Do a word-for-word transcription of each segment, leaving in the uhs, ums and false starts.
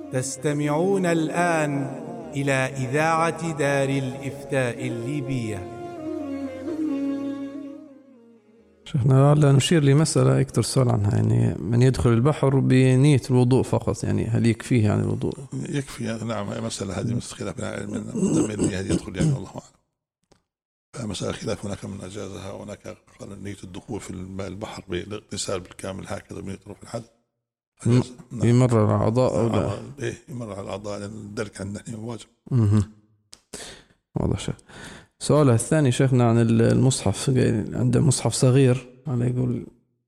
تستمعون الآن إلى إذاعة دار الإفتاء الليبية. شيخنا لا نشير لمسألة يكثر السؤال عنها، يعني من يدخل البحر بنية الوضوء فقط، يعني هل يكفيه يعني الوضوء؟ يكفي. نعم، هي مسألة هذه مسألة خلاف من من المياه يدخل يعني الله أعلم. فمسألة خلاف، هناك من أجازها وهناك قال نية الدخول في الماء البحر بالاغتسال بالكامل هكذا بنية رفع الحدث. يمرر على الأعضاء أو لا؟ إيه يمرر على الأعضاء، لأن ذلك عندنا واجب. اها واضح شيخ. سؤال الثاني شيخنا عن المصحف، عنده مصحف صغير على يقول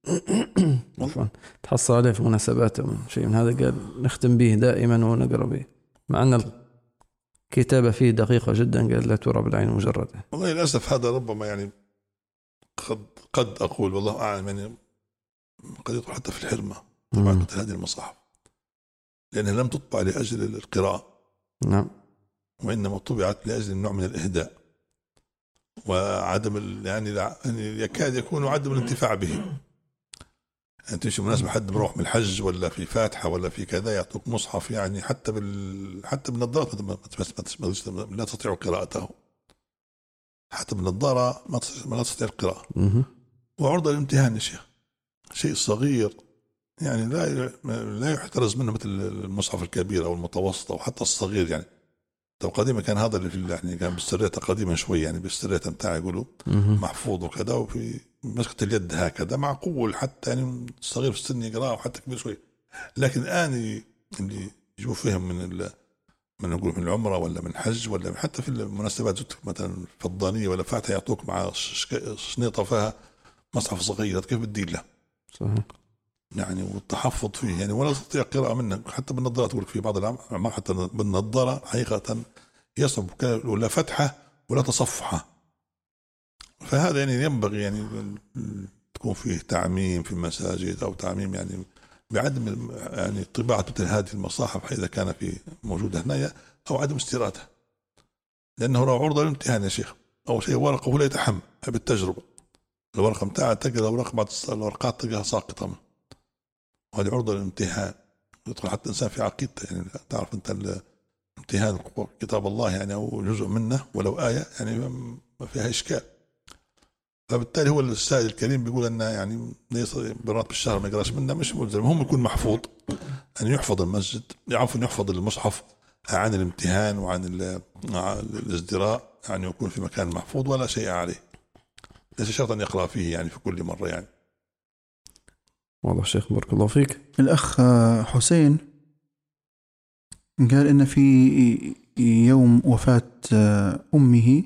تحصل عليه في مناسبات أو شيء من هذا، قال نختم به دائما ونقرأ به، مع أن الكتابة فيه دقيقة جدا، قال لا ترى بالعين مجردة. والله للأسف هذا ربما يعني قد قد أقول والله أعلم، يعني قد يدخل حتى في الحرمة طبعا مثل هذه المصاحف، لأنها لم تطبع لأجل القراءة. نعم. وإنما طبعت لأجل النوع من الإهداء وعدم يعني يعني يكاد يكون عدم الانتفاع به. يعني تمشي مناسبة حد بروح من الحج ولا في فاتحة ولا في كذا يعطوك مصحف، يعني حتى بال حتى بالنظارة لا تستطيع قراءته، حتى بالنظارة ما لا تستطيع القراءة. وعرضة الامتحان يا شيخ شيء صغير، يعني لا لا يحترز منه مثل المصحف الكبير أو المتوسط أو حتى الصغير. يعني طب قديما كان هذا اللي في يعني كان بالسرية قديما شوي، يعني بالسرية متاع يقولوا محفوظ وكذا، وفي مسكة اليد هكذا معقول حتى يعني الصغير في السن يقرأ وحتى كبير شوي. لكن الآن اللي يجوا فيهم من من نقول من العمرة ولا من الحج ولا حتى في المناسبات مثلا فضانية ولا فاتحة يعطوك مع شنيطة فيها مصحف صغير، كيف بدي له؟ صحيح. يعني والتحفظ فيه يعني ولا تستطيع قراءة منه، حتى بالنظارة تقول في بعض الأعمال حتى بالنظارة حقيقة يصعب ولا فتحة ولا تصفحة. فهذا يعني ينبغي يعني تكون فيه تعميم في المساجد أو تعميم يعني بعدم يعني طباعة مثل هذه المصاحف إذا كان في موجودة هنا، أو عدم استيرادها، لأنه لو عرضة للامتحان يا شيخ أول شيء ورقه لا يتحمل بالتجربة، الورقة متاعها تقرأ الورقة بعد الورقات تلقاها ساقطة منه، وهذه عرضة للامتحان يدخل حتى إنسان في عقيدته. يعني تعرف أنت الامتحان كتاب الله يعني أو جزء منه ولو آية يعني ما فيها إشكال. فبالتالي هو السائل الكريم بيقول أن يعني ليس برات بالشهر ما يقراش منه مش ملزم، هم يكون محفوظ أن يعني يحفظ المسجد، يعرف يحفظ المصحف عن الامتحان وعن الازدراء، يعني يكون في مكان محفوظ ولا شيء عليه، ليس شرط أن يقرأ فيه يعني في كل مرة. يعني والله شيخ بارك الله فيك. الأخ حسين قال إن في يوم وفاة أمه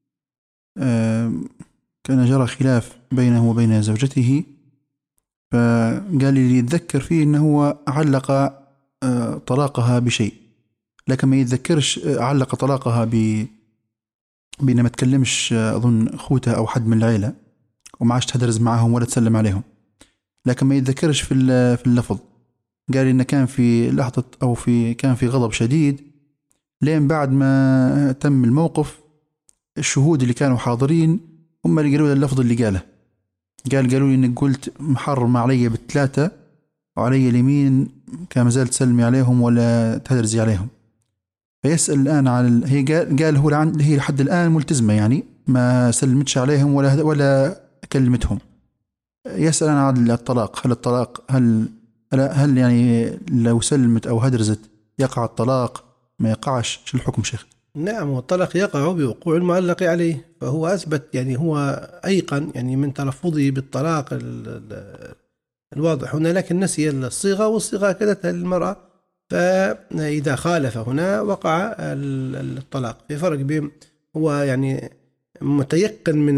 كان جرى خلاف بينه وبين زوجته، فقال لي يتذكر فيه أنه هو علق طلاقها بشيء، لكن ما يتذكرش علق طلاقها ب بأنه ما تكلمش أظن أخوتها أو حد من العائلة وما عادش تهدرز معهم ولا تسلم عليهم، لكن ما يتذكرش في في اللفظ. قال إنه كان في لحظة أو في كان في غضب شديد، لين بعد ما تم الموقف الشهود اللي كانوا حاضرين هم اللي قالوا له اللفظ اللي قاله. قال قالوا لي إنك قلت محرم علي بالثلاثة وعلي اليمين كان مازال تسلمي عليهم ولا تهدرزي عليهم. فيسأل الآن عن هي قال قال هو هي لحد الآن ملتزمة، يعني ما سلمتش عليهم ولا ولا كلمتهم. يسأل عن الطلاق، هل الطلاق هل هل يعني لو سلمت أو هدرزت يقع الطلاق ما يقعش؟ شو الحكم شيخ؟ نعم، والطلاق يقع بوقوع المعلق عليه، فهو أثبت يعني هو أيقن يعني من تلفظه بالطلاق الواضح هنا، لكن نسي الصيغة والصيغة كدتها للمرأة، فإذا خالف هنا وقع الطلاق. في فرق بين هو يعني متيقن من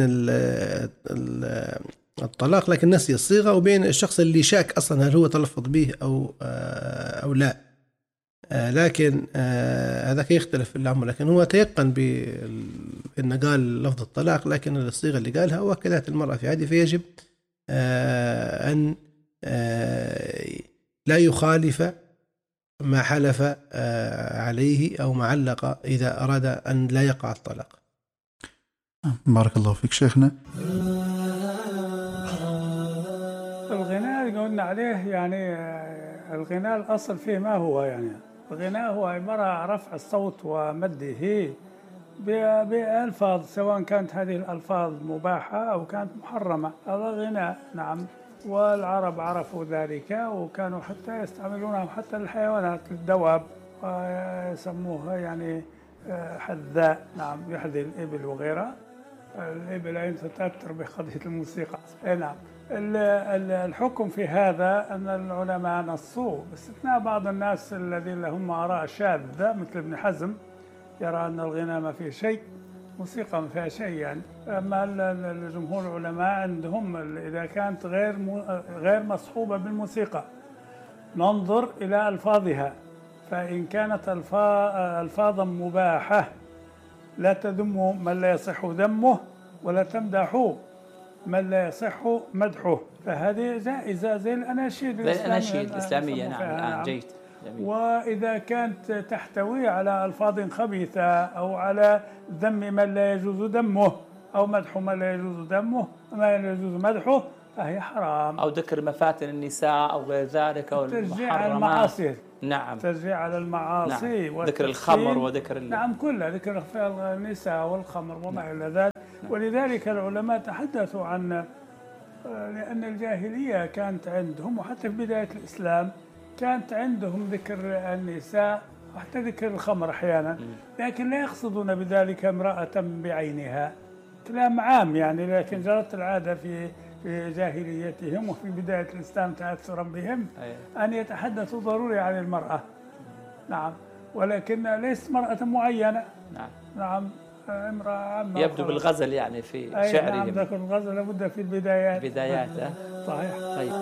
الطلاق لكن نسي الصيغة، وبين الشخص اللي شاك أصلا هل هو تلفظ به أو أو لا، لكن هذا يختلف في الأمر. لكن هو تيقن بأنه قال لفظ الطلاق لكن الصيغة اللي قالها وكذلك المرأة في عادي، فيجب أن لا يخالف ما حلف عليه أو ما علق إذا أراد أن لا يقع الطلاق. بارك الله فيك شيخنا. الغناء اللي قلنا عليه يعني الغناء الأصل فيه ما هو يعني الغناء هو عبارة عن رفع الصوت ومده بألفاظ، سواء كانت هذه الألفاظ مباحة أو كانت محرمة، هذا غناء. نعم، والعرب عرفوا ذلك وكانوا حتى يستعملونه حتى للحيوانات، الدواب، ويسموها يعني حذاء. نعم، يحذي الإبل وغيرها. الإبل أين تتأثر بقضية الموسيقى. نعم، الحكم في هذا أن العلماء نصوا باستثناء بعض الناس الذين لهم آراء شاذة مثل ابن حزم، يرى أن الغناء ما فيه شيء، موسيقى ما فيها شيء يعني. أما الجمهور العلماء عندهم إذا كانت غير غير مصحوبة بالموسيقى ننظر إلى ألفاظها، فإن كانت ألفاظا مباحة لا تذم من لا يصح ذمه ولا تمدح من لا يصح مدحه، فهذه جائزة زي الأناشيد الأناشيد الإسلامية. نعم, نعم. جيد. جميل. وإذا كانت تحتوي على ألفاظ خبيثة أو على ذم من لا يجوز ذمه أو مدح من لا يجوز ذمه ما لا يجوز مدحه فهي حرام، أو ذكر مفاتن النساء أو غير ذلك، أو تشجيع على المعاصي. نعم، تشجيع على المعاصي. نعم. ذكر الخمر وذكر ال... نعم، كلها ذكر النساء والخمر وما إلى ذلك. نعم. ولذلك العلماء تحدثوا عن لأن الجاهلية كانت عندهم، وحتى في بداية الإسلام كانت عندهم ذكر النساء وحتى ذكر الخمر أحيانا، لكن لا يقصدون بذلك امرأة بعينها، كلام عام يعني. لكن جرت العادة في في جاهليتهم وفي بداية الإسلام تأثرا بهم أن يتحدثوا ضروري عن المرأة. نعم، ولكن ليست مرأة معينة. نعم. نعم، امرأة عامة. يبدو بالغزل يعني في شعرهم. نعم، ذكر الغزل لابد في البدايات. بدايات. صحيح. طيب.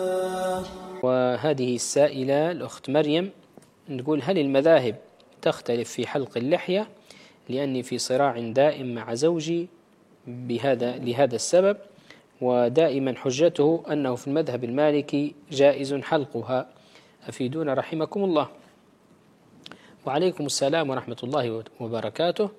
وهذه السائلة الأخت مريم نقول: هل المذاهب تختلف في حلق اللحية؟ لأني في صراع دائم مع زوجي بهذا لهذا السبب، ودائما حجته أنه في المذهب المالكي جائز حلقها، أفيدونا رحمكم الله. وعليكم السلام ورحمة الله وبركاته.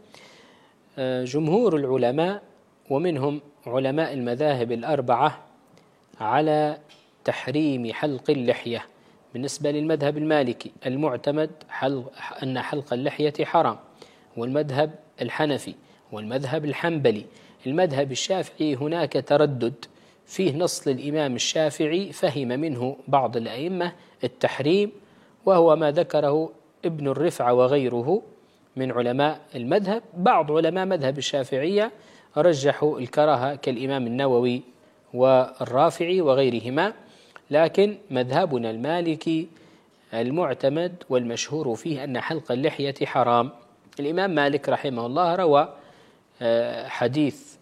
جمهور العلماء ومنهم علماء المذاهب الأربعة على تحريم حلق اللحية. بالنسبة للمذهب المالكي المعتمد حلق أن حلق اللحية حرام، والمذهب الحنفي والمذهب الحنبلي. المذهب الشافعي هناك تردد فيه نص للإمام الشافعي فهم منه بعض الأئمة التحريم، وهو ما ذكره ابن الرفع وغيره من علماء المذهب. بعض علماء مذهب الشافعية رجحوا الكراهة كالإمام النووي والرافعي وغيرهما، لكن مذهبنا المالكي المعتمد والمشهور فيه أن حلق اللحية حرام. الإمام مالك رحمه الله روى حديث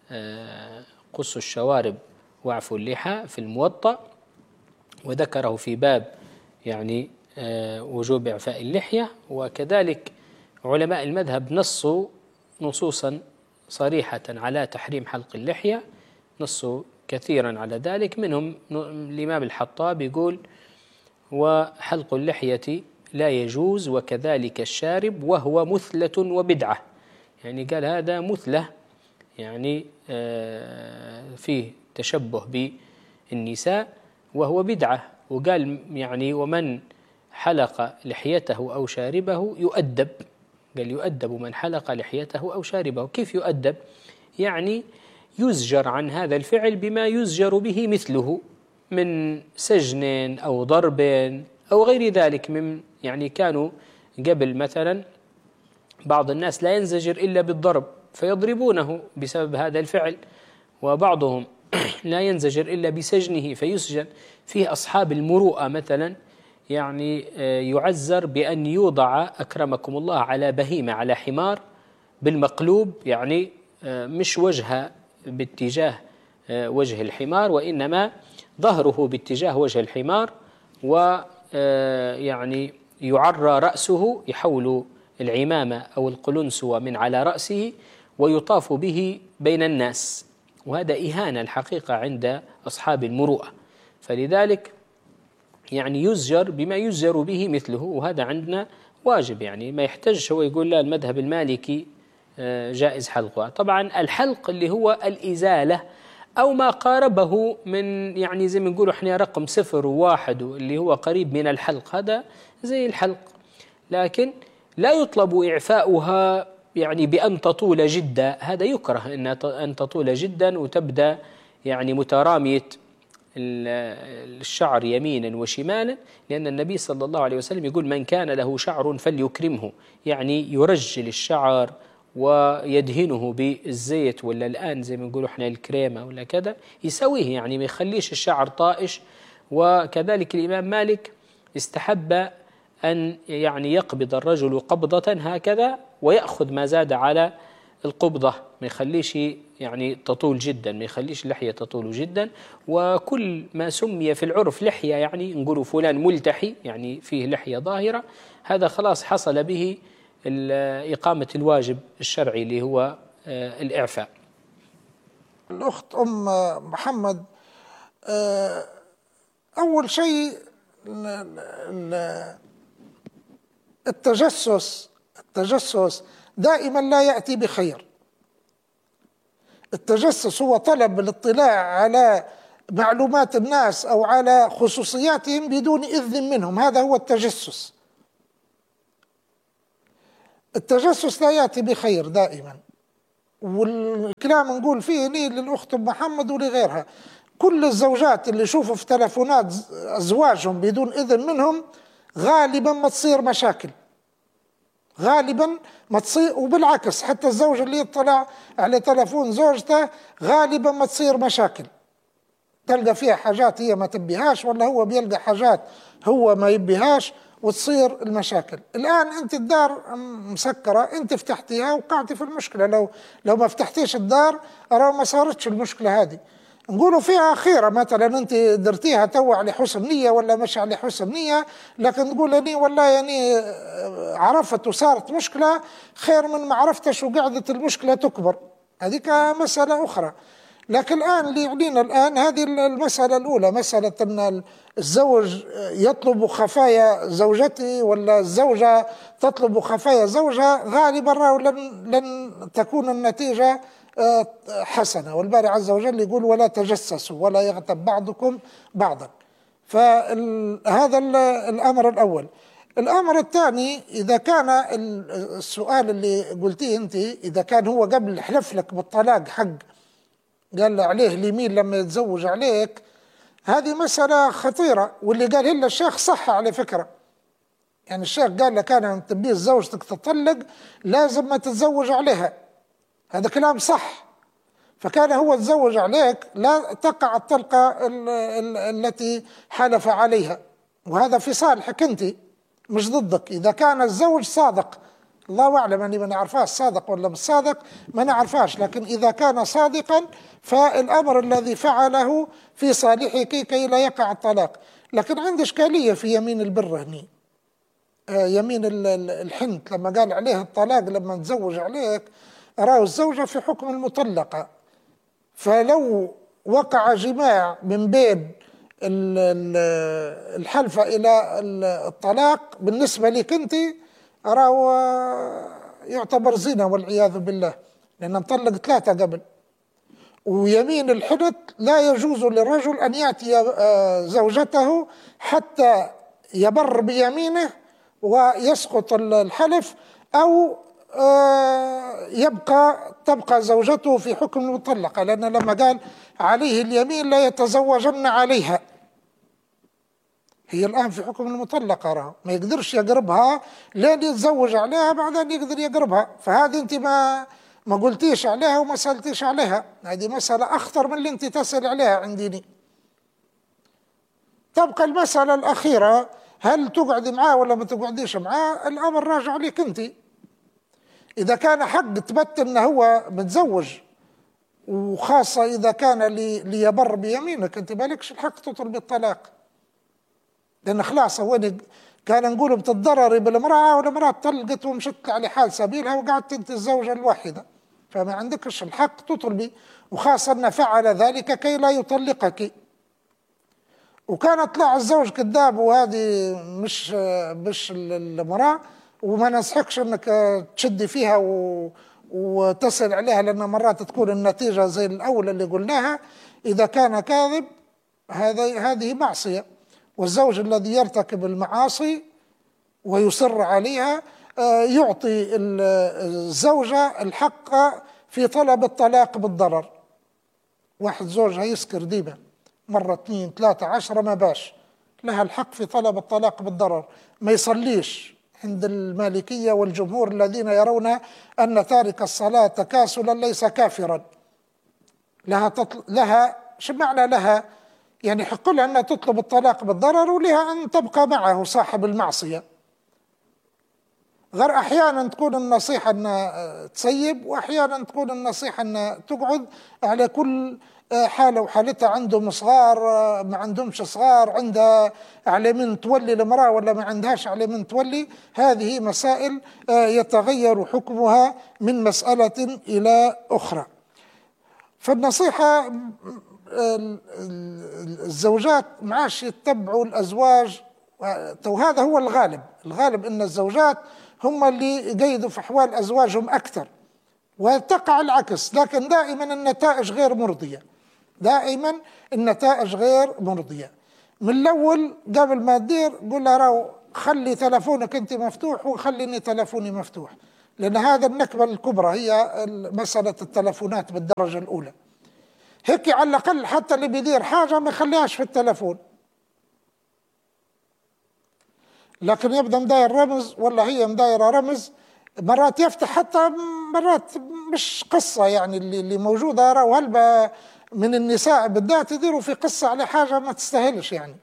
قص الشوارب واعفوا اللحى في الموطأ، وذكره في باب يعني وجوب إعفاء اللحية. وكذلك علماء المذهب نصوا نصوصا صريحة على تحريم حلق اللحية، نصوا كثيرا على ذلك. منهم الإمام الحطاب يقول: وحلق اللحية لا يجوز وكذلك الشارب وهو مثلة وبدعة. يعني قال هذا مثلة، يعني فيه تشبه بالنساء، وهو بدعة. وقال يعني ومن حلق لحيته أو شاربه يؤدب. قال يؤدب من حلق لحيته أو شاربه. كيف يؤدب؟ يعني يزجر عن هذا الفعل بما يزجر به مثله من سجن أو ضرب أو غير ذلك. من يعني كانوا قبل مثلا بعض الناس لا ينزجر إلا بالضرب فيضربونه بسبب هذا الفعل، وبعضهم لا ينزجر إلا بسجنه فيسجن. فيه أصحاب المروءة مثلا يعني يعزر بأن يوضع أكرمكم الله على بهيمة، على حمار بالمقلوب، يعني مش وجهه باتجاه وجه الحمار وإنما ظهره باتجاه وجه الحمار، ويعني يعرى رأسه، يحول العمامة أو القلنسوة من على رأسه ويطاف به بين الناس، وهذا إهانة الحقيقة عند أصحاب المروءة. فلذلك يعني يزجر بما يزجر به مثله، وهذا عندنا واجب. يعني ما يحتاج هو يقول لا المذهب المالكي جائز حلقها. طبعا الحلق اللي هو الإزالة أو ما قاربه من يعني زي ما نقولوا احنا رقم صفر وواحد اللي هو قريب من الحلق، هذا زي الحلق. لكن لا يطلب إعفاؤها يعني بأن تطول جدا، هذا يكره أن تطول جدا وتبدأ يعني مترامية الشعر يمينا وشمالا، لأن النبي صلى الله عليه وسلم يقول من كان له شعر فليكرمه، يعني يرجل الشعر ويدهنه بالزيت، ولا الآن زي ما نقول احنا الكريمة ولا كذا يسويه، يعني ما يخليش الشعر طائش. وكذلك الإمام مالك استحب أن يعني يقبض الرجل قبضة هكذا ويأخذ ما زاد على القبضة، ما يخليش يعني تطول جدا، ما يخليش اللحية تطول جدا. وكل ما سمي في العرف لحية، يعني نقول فلان ملتحي يعني فيه لحية ظاهرة، هذا خلاص حصل به إقامة الواجب الشرعي اللي هو الإعفاء. الأخت أم محمد، أول شيء التجسس التجسس دائما لا يأتي بخير. التجسس هو طلب الاطلاع على معلومات الناس أو على خصوصياتهم بدون إذن منهم، هذا هو التجسس. التجسس لا يأتي بخير دائما، والكلام نقول فيه لي للأخت محمد ولغيرها، كل الزوجات اللي يشوفوا في تلفونات أزواجهم بدون إذن منهم غالبا ما تصير مشاكل، غالبا ما تصير. وبالعكس حتى الزوج اللي يطلع على تلفون زوجته غالبا ما تصير مشاكل، تلقى فيها حاجات هي ما تبيهاش، ولا هو بيلقى حاجات هو ما يبيهاش، وتصير المشاكل. الآن أنت الدار مسكرة، أنت فتحتيها وقعتي في المشكلة، لو لو ما فتحتيش الدار أرى ما صارتش المشكلة هذه. نقولوا فيها خيرة، مثلا أنت درتيها تو على حسن نية ولا مش على حسن نية، لكن تقول لي والله يعني عرفت وصارت مشكلة خير من ما عرفتش وقعدت المشكلة تكبر، هذيك مسألة أخرى. لكن الآن اللي يعنينا الآن هذه المسألة الأولى، مسألة أن الزوج يطلب خفايا زوجته ولا الزوجة تطلب خفايا زوجها، غالبا لن, لن تكون النتيجة حسنة. والباري عز وجل يقول ولا تجسسوا ولا يغتب بعضكم بعضا. فهذا الأمر الأول. الأمر الثاني، إذا كان السؤال اللي قلتيه أنت، إذا كان هو قبل حلف لك بالطلاق حق قال عليه اليمين لما يتزوج عليك، هذه مسألة خطيرة. واللي قال إلا الشيخ صح على فكرة، يعني الشيخ قال لك أنا تبيه زوجتك تطلق لازم ما تتزوج عليها، هذا كلام صح. فكان هو تزوج عليك لا تقع الطلقة التي حلف عليها، وهذا في صالحك أنت مش ضدك. إذا كان الزوج صادق، الله أعلم أني ما نعرفاش صادق ولا مش صادق، ما نعرفاش، لكن إذا كان صادقا فالأمر الذي فعله في صالحك كي لا يقع الطلاق. لكن عندي إشكالية في يمين البر هني، آه يمين الحنت لما قال عليه الطلاق لما تزوج عليك، أراه الزوجة في حكم المطلقة، فلو وقع جماع من بين الحلفة إلى الطلاق بالنسبة لك أنت أراه يعتبر زنا والعياذ بالله، لأن مطلق ثلاثة قبل. ويمين الحنت لا يجوز للرجل أن يأتي زوجته حتى يبر بيمينه ويسقط الحلف، أو يبقى تبقى زوجته في حكم المطلقة، لأن لما قال عليه اليمين لا يتزوجن عليها، هي الآن في حكم المطلقة، راه ما يقدرش يقربها لين يتزوج عليها، بعدين يقدر يقربها. فهذه أنت ما ما قلتيش عليها وما سألتيش عليها، هذه مسألة أخطر من اللي أنت تسأل عليها عنديني. تبقى المسألة الأخيرة، هل تقعد معاه ولا ما تقعديش معاه؟ الأمر راجع لك أنت. إذا كان حق تبت أنه هو متزوج، وخاصة إذا كان لي ليبر بيمينك، أنت مالكش الحق تطلب الطلاق، لأن خلاص هو كان نقول بتتضرري بالمرأة، والمرأة طلقت ومشت على حال سبيلها وقعدت أنت الزوجة الواحدة، فما عندكش الحق تطلبي، وخاصة أن فعل ذلك كي لا يطلقك. وكان طلع الزوج كذاب، وهذه مش مش المرأة، وما نصحكش أنك تشدي فيها و وتصل عليها، لأن مرات تكون النتيجة زي الأولى اللي قلناها. إذا كان كاذب هذا هذه معصية، والزوج الذي يرتكب المعاصي ويصر عليها يعطي الزوجة الحق في طلب الطلاق بالضرر. واحد زوجها يسكر ديما مرة اثنين ثلاثة عشرة ما باش، لها الحق في طلب الطلاق بالضرر، ما يصليش عند المالكية والجمهور الذين يرون أن تارك الصلاة تكاسلا ليس كافرا. لها تطل... لها شو معنى لها؟ يعني حق لها أن تطلب الطلاق بالضرر، ولها أن تبقى معه صاحب المعصية. غير أحيانا تكون النصيحة أن تسيب، وأحيانا تكون النصيحة أن تقعد على كل حالة وحالتها. عندهم صغار ما عندهمش صغار، عندها على من تولي المرأة ولا ما عندهاش على من تولي. هذه مسائل يتغير حكمها من مسألة إلى أخرى. فالنصيحة الزوجات معاش يتبعوا الأزواج، وهذا هو الغالب. الغالب أن الزوجات هم اللي يقيدوا في أحوال أزواجهم أكثر، وتقع العكس. لكن دائما النتائج غير مرضية، دائما النتائج غير مرضية. من الأول قبل ما تدير قول لها راو خلي تلفونك أنت مفتوح وخليني تلفوني مفتوح، لأن هذا النكبة الكبرى هي مسألة التلفونات بالدرجة الأولى. هيك على الأقل حتى اللي بيدير حاجة ما يخليهاش في التلفون، لكن يبدأ مداير رمز ولا هي مدايرة رمز. مرات يفتح حتى مرات مش قصة، يعني اللي اللي موجودة راهو هلبة من النساء بالذات يديروا في قصة على حاجة ما تستاهلش، يعني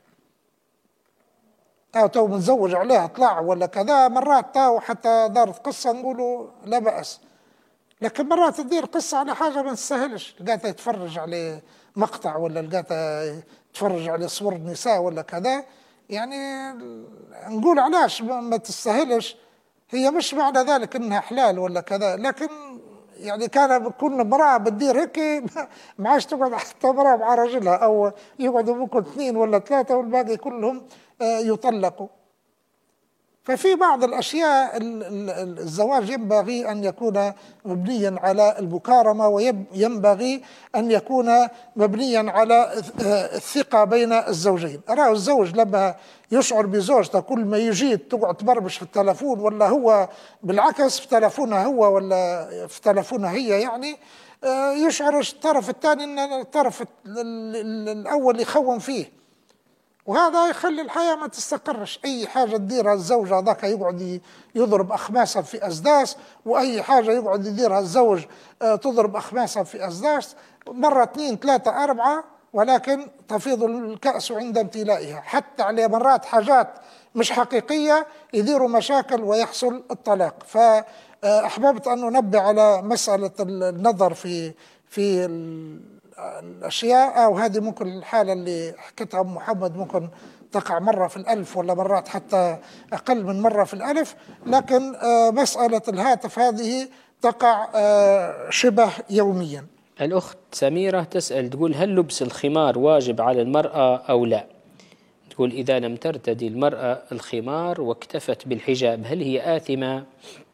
أو تو متزوج عليها طلع ولا كذا. مرات تاو حتى دارت قصة نقولوا لا بأس، لكن مرات تدير قصة على حاجة ما تستاهلش. لقيتها يتفرج على مقطع ولا لقيتها يتفرج على صور نساء ولا كذا، يعني نقول علاش ما تستاهلش. هي مش معنى ذلك انها حلال ولا كذا، لكن يعني كان كل امرأة بتدير هيك ما عادش تقعد حتى امرأة مع رجلها، او يقعدوا ممكن اثنين ولا ثلاثة والباقي كلهم يطلقوا. ففي بعض الأشياء الزواج ينبغي أن يكون مبنيا على المكارمة، وينبغي أن يكون مبنيا على الثقة بين الزوجين. أراه الزوج لما يشعر بزوجته كل ما يجي تقعد تبربش في التلفون، ولا هو بالعكس في تلفونها هو ولا في تلفونها هي، يعني يشعر الطرف الثاني أن الطرف الأول يخون فيه، وهذا يخلي الحياة ما تستقرش. أي حاجة تديرها الزوج هذاك يقعد يضرب أخماسه في أسداس، وأي حاجة يقعد يديرها الزوج تضرب أخماسه في أسداس، مرة اثنين ثلاثة أربعة، ولكن تفيض الكأس عند امتلائها. حتى على مرات حاجات مش حقيقية يديروا مشاكل ويحصل الطلاق. فأحببت أن أنبه على مسألة النظر في في الأشياء، أو هذه ممكن الحالة اللي حكتها محمد ممكن تقع مرة في الألف ولا مرات حتى أقل من مرة في الألف، لكن مسألة الهاتف هذه تقع شبه يوميا. الأخت سميرة تسأل تقول هل لبس الخمار واجب على المرأة أو لا؟ تقول إذا لم ترتدي المرأة الخمار واكتفت بالحجاب هل هي آثمة؟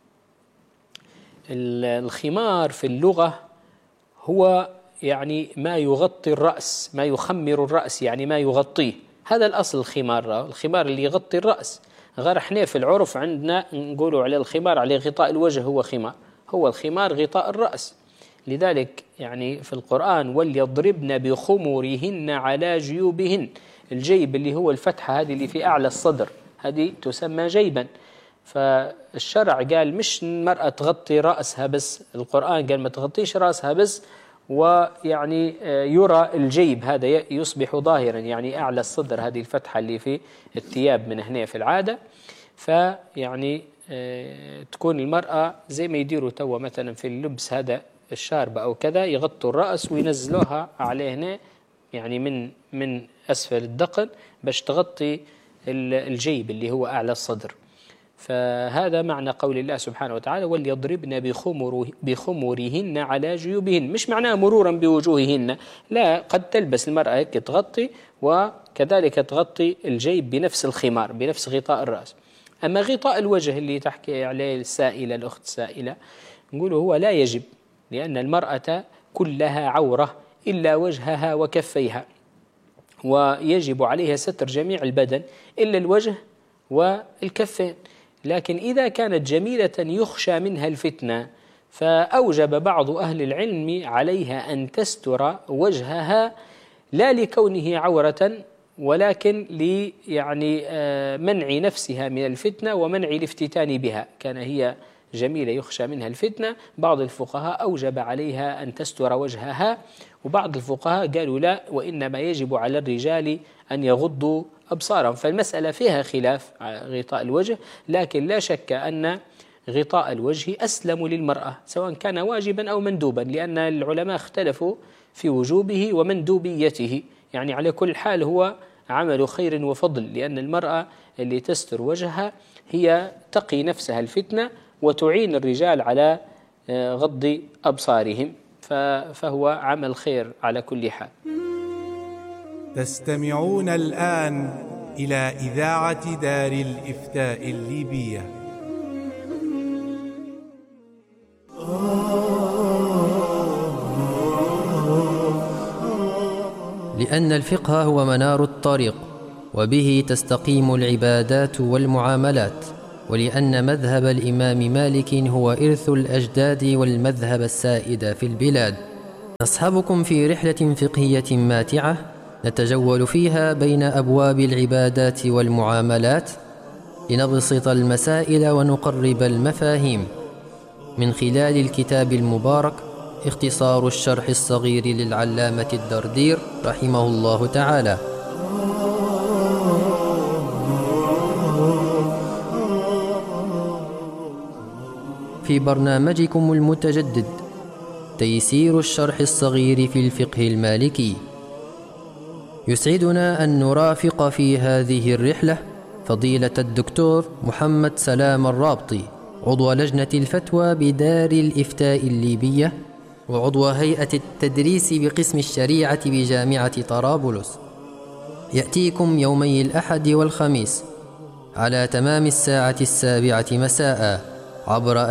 الخمار في اللغة هو يعني ما يغطي الرأس، ما يخمر الرأس، يعني ما يغطيه. هذا الأصل الخمار، الخمار اللي يغطي الرأس. غير احنا في العرف عندنا نقولوا على الخمار على غطاء الوجه هو خمار، هو الخمار غطاء الرأس. لذلك يعني في القرآن وليضربن بخمورهن على جيوبهن، الجيب اللي هو الفتحة هذه اللي في أعلى الصدر هذه تسمى جيبا. فالشرع قال مش المرأة تغطي رأسها بس، القرآن قال ما تغطيش رأسها بس، ويعني يرى الجيب هذا يصبح ظاهرا، يعني أعلى الصدر هذه الفتحة اللي في الثياب من هنا في العادة. فيعني تكون المرأة زي ما يديروا توا مثلا في اللبس هذا الشاربة أو كذا، يغطوا الرأس وينزلوها عليه هنا يعني من من أسفل الدقن باش تغطي الجيب اللي هو أعلى الصدر. فهذا معنى قول الله سبحانه وتعالى وليضربن بخمر بخمرهن على جيوبهن، مش معناه مرورا بوجوههن، لا، قد تلبس المرأة هيك تغطي وكذلك تغطي الجيب بنفس الخمار بنفس غطاء الرأس. أما غطاء الوجه اللي تحكي عليه السائلة الأخت السائلة نقول هو لا يجب، لأن المرأة كلها عورة إلا وجهها وكفيها، ويجب عليها ستر جميع البدن إلا الوجه والكفين. لكن إذا كانت جميلة يخشى منها الفتنة فأوجب بعض أهل العلم عليها أن تستر وجهها لا لكونه عورة ولكن لي يعني منع نفسها من الفتنة ومنع الافتتان بها. كان هي جميلة يخشى منها الفتنة، بعض الفقهاء أوجب عليها أن تستر وجهها، وبعض الفقهاء قالوا لا، وإنما يجب على الرجال أن يغضوا أبصارهم. فالمسألة فيها خلاف غطاء الوجه، لكن لا شك أن غطاء الوجه أسلم للمرأة سواء كان واجبا أو مندوبا، لأن العلماء اختلفوا في وجوبه ومندوبيته، يعني على كل حال هو عمل خير وفضل، لأن المرأة اللي تستر وجهها هي تقي نفسها الفتنة وتعين الرجال على غض أبصارهم، فهو عمل خير على كل حال. تستمعون الآن إلى إذاعة دار الإفتاء الليبية. لأن الفقه هو منار الطريق وبه تستقيم العبادات والمعاملات، ولأن مذهب الإمام مالك هو إرث الأجداد والمذهب السائد في البلاد. نصحبكم في رحلة فقهية ماتعة نتجول فيها بين أبواب العبادات والمعاملات لنبسط المسائل ونقرب المفاهيم من خلال الكتاب المبارك اختصار الشرح الصغير للعلامة الدردير رحمه الله تعالى. في برنامجكم المتجدد تيسير الشرح الصغير في الفقه المالكي، يسعدنا أن نرافق في هذه الرحلة فضيلة الدكتور محمد سلام الرابطي، عضو لجنة الفتوى بدار الإفتاء الليبية وعضو هيئة التدريس بقسم الشريعة بجامعة طرابلس. يأتيكم يومي الأحد والخميس على تمام الساعة السابعة مساء عبر